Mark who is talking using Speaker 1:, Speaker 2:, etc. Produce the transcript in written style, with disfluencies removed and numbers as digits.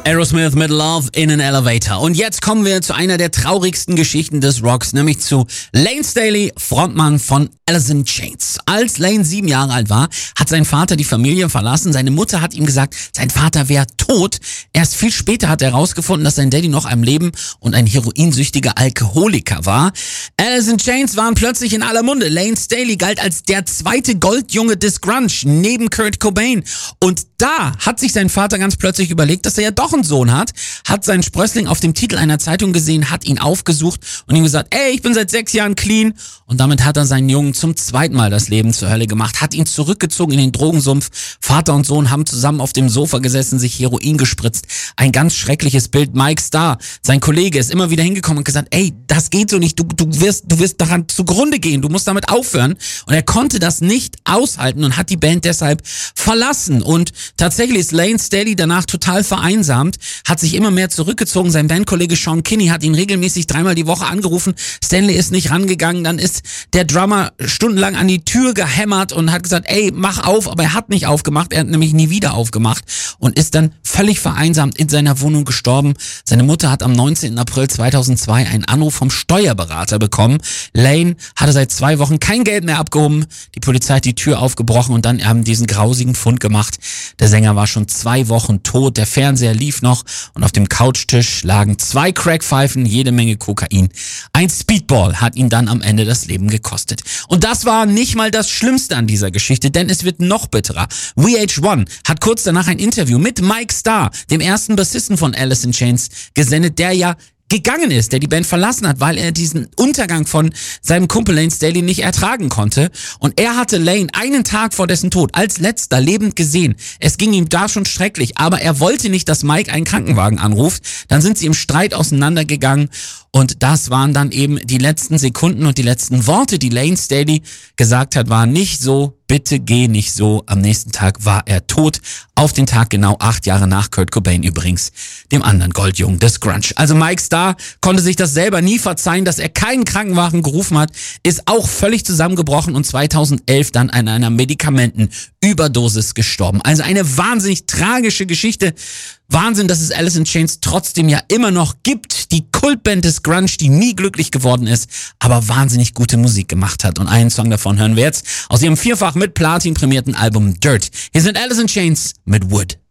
Speaker 1: Aerosmith mit Love in an Elevator. Und jetzt kommen wir zu einer der traurigsten Geschichten des Rocks, nämlich zu Layne Staley, Frontmann von Alice in Chains. Als Layne 7 Jahre alt war, hat sein Vater die Familie verlassen. Seine Mutter hat ihm gesagt, sein Vater wäre tot. Erst viel später hat er herausgefunden, dass sein Daddy noch am Leben und ein heroinsüchtiger Alkoholiker war. Alice in Chains waren plötzlich in aller Munde. Layne Staley galt als der zweite Goldjunge des Grunge, neben Kurt Cobain. Und da hat sich sein Vater ganz plötzlich überlegt, dass er ja doch einen Sohn hat seinen Sprössling auf dem Titel einer Zeitung gesehen, hat ihn aufgesucht und ihm gesagt, ey, ich bin seit 6 Jahren clean. Und damit hat er seinen Jungen zum zweiten Mal das Leben zur Hölle gemacht, hat ihn zurückgezogen in den Drogensumpf. Vater und Sohn haben zusammen auf dem Sofa gesessen, sich Heroin gespritzt. Ein ganz schreckliches Bild. Mike Starr, sein Kollege, ist immer wieder hingekommen und gesagt, ey, das geht so nicht, du wirst daran zugrunde gehen, du musst damit aufhören. Und er konnte das nicht aushalten und hat die Band deshalb verlassen. Und tatsächlich ist Layne Staley danach total vereinsamt, hat sich immer mehr zurückgezogen. Sein Bandkollege Sean Kinney hat ihn regelmäßig 3-mal die Woche angerufen. Stanley ist nicht rangegangen. Dann ist der Drummer stundenlang an die Tür gehämmert und hat gesagt, ey, mach auf. Aber er hat nicht aufgemacht. Er hat nämlich nie wieder aufgemacht und ist dann völlig vereinsamt in seiner Wohnung gestorben. Seine Mutter hat am 19. April 2002 einen Anruf vom Steuerberater bekommen. Layne hatte seit 2 Wochen kein Geld mehr abgehoben. Die Polizei hat die Tür aufgebrochen und dann haben diesen grausigen Fund gemacht. Der Sänger war schon 2 Wochen tot. Der Fernseher lief noch und auf dem Couchtisch lagen 2 Crackpfeifen, jede Menge Kokain. Ein Speedball hat ihn dann am Ende das Leben gekostet. Und das war nicht mal das Schlimmste an dieser Geschichte, denn es wird noch bitterer. VH1 hat kurz danach ein Interview mit Mike Starr, dem ersten Bassisten von Alice in Chains, gesendet, der ja gegangen ist, der die Band verlassen hat, weil er diesen Untergang von seinem Kumpel Layne Staley nicht ertragen konnte. Und er hatte Layne einen Tag vor dessen Tod als letzter lebend gesehen. Es ging ihm da schon schrecklich, aber er wollte nicht, dass Mike einen Krankenwagen anruft. Dann sind sie im Streit auseinandergegangen und das waren dann eben die letzten Sekunden und die letzten Worte, die Layne Staley gesagt hat, waren nicht so, bitte geh nicht so. Am nächsten Tag war er tot. Auf den Tag genau 8 Jahre nach Kurt Cobain übrigens, dem anderen Goldjungen des Grunge. Also Mike Starr konnte sich das selber nie verzeihen, dass er keinen Krankenwagen gerufen hat, ist auch völlig zusammengebrochen und 2011 dann an einer Medikamentenüberdosis gestorben. Also eine wahnsinnig tragische Geschichte. Wahnsinn, dass es Alice in Chains trotzdem ja immer noch gibt. Die Kultband des Grunge, die nie glücklich geworden ist, aber wahnsinnig gute Musik gemacht hat. Und einen Song davon hören wir jetzt aus ihrem 4-fach mit Platin prämierten Album Dirt. Hier sind Alice in Chains mit Wood.